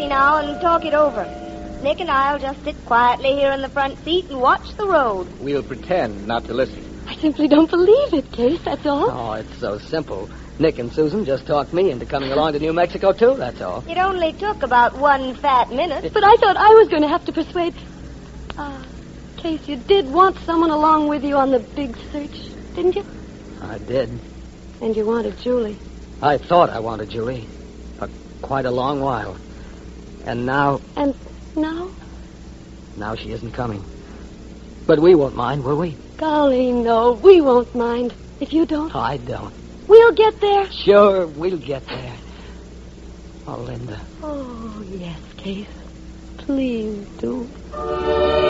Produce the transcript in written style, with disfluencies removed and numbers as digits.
now and talk it over. Nick and I'll just sit quietly here in the front seat and watch the road. We'll pretend not to listen. I simply don't believe it, Case, that's all. Oh, it's so simple. Nick and Susan just talked me into coming along to New Mexico, too, that's all. It only took about 1 fat minute. But I thought I was going to have to persuade... Case, you did want someone along with you on the big search, didn't you? I did. And you wanted Julie. I thought I wanted Julie for quite a long while. And now... And now? Now she isn't coming. But we won't mind, will we? Golly, no, we won't mind. If you don't. I don't. We'll get there. Sure, we'll get there. Oh, Linda. Oh, yes, Case. Please do.